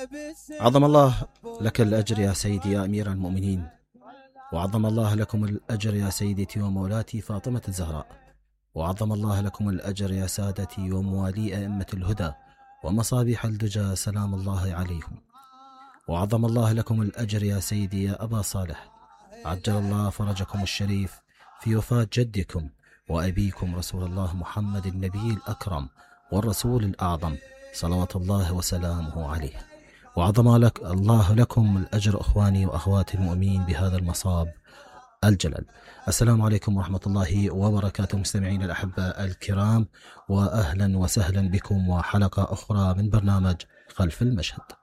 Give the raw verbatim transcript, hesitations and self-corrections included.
عظم الله لك الأجر يا سيدي يا أمير المؤمنين، وعظم الله لكم الأجر يا سيدتي ومولاتي فاطمة الزهراء، وعظم الله لكم الأجر يا سادتي وموالي أئمة الهدى ومصابيح الدجى سلام الله عليهم، وعظم الله لكم الأجر يا سيدي يا أبا صالح، عجل الله فرجكم الشريف في وفاة جدكم وأبيكم رسول الله محمد النبي الأكرم والرسول الأعظم صلوات الله وسلامه عليه، وعظم لك الله لكم الأجر أخواني وأخواتي المؤمنين بهذا المصاب الجلل. السلام عليكم ورحمة الله وبركاته مستمعين الأحبة الكرام، وأهلا وسهلا بكم وحلقة أخرى من برنامج خلف المشهد.